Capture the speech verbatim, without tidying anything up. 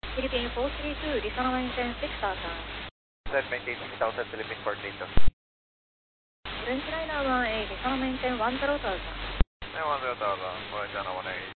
Philippine four three two, Luzon maintain six thousand. Set maintain six thousand, Philippine four three two. Orange Liner one eight, Luzon maintain one zero thousand. one zero thousand, Orange Liner one eight.